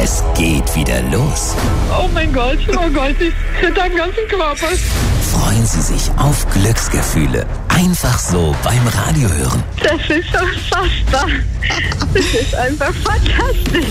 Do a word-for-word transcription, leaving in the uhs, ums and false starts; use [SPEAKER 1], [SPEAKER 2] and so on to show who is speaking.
[SPEAKER 1] Es geht wieder los.
[SPEAKER 2] Oh mein Gott, oh Gott, ich zitter am ganzen Körper.
[SPEAKER 1] Freuen Sie sich auf Glücksgefühle. Einfach so beim Radiohören.
[SPEAKER 2] Das ist unfassbar. Das ist einfach fantastisch.